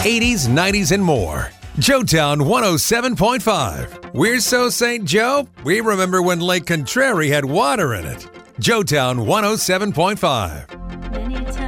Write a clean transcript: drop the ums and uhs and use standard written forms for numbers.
80s, 90s, and more. Joetown 107.5. We're so St. Joe, we remember when Lake Contrary had water in it. Joetown 107.5.